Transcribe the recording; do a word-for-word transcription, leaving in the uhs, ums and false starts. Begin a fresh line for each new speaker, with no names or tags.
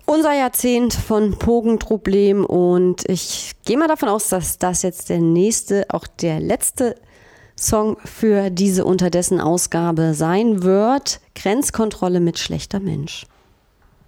Unser Jahrzehnt von Pogenproblem und ich gehe mal davon aus, dass das jetzt der nächste, auch der letzte Song für diese Unterdessen Ausgabe sein wird. Grenzkontrolle mit schlechter Mensch.